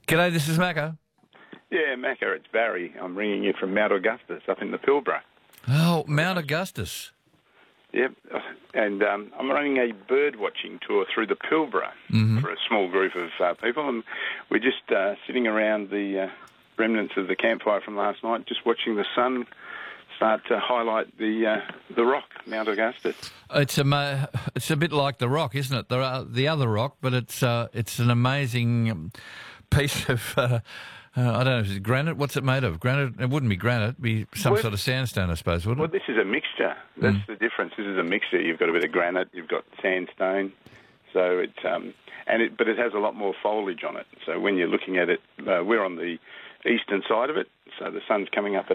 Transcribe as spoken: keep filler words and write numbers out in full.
G'day, this is Macca. Yeah, Macca, it's Barry. I'm ringing you from Mount Augustus up in the Pilbara. Oh, Mount Augustus. Yep, and um, I'm running a bird watching tour through the Pilbara Mm-hmm. for a small group of uh, people, and we're just uh, sitting around the uh, remnants of the campfire from last night, just watching the sun start to highlight the uh, the rock, Mount Augustus. It's a ma- it's a bit like the rock, isn't it? The the other rock, but it's uh, it's an amazing piece of. Uh, Uh, I don't know, is it granite? What's it made of? Granite? It wouldn't be granite. It'd be some Well, sort of sandstone, I suppose, wouldn't Well, it? this is a mixture. That's Mm. the difference. This is a mixture. You've got a bit of granite, you've got sandstone, so it's um, and it, but it has a lot more foliage on it. So when you're looking at it, uh, we're on the eastern side of it, so the sun's coming up at